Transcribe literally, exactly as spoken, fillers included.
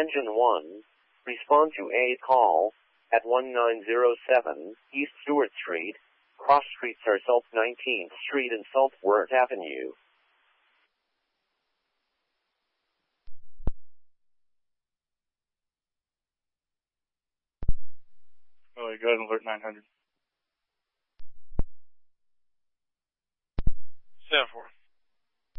Engine one, respond to a call at one nine zero seven East Stewart Street. Cross streets are South nineteenth Street and South Worth Avenue. Oh, go ahead and alert nine hundred. seven four.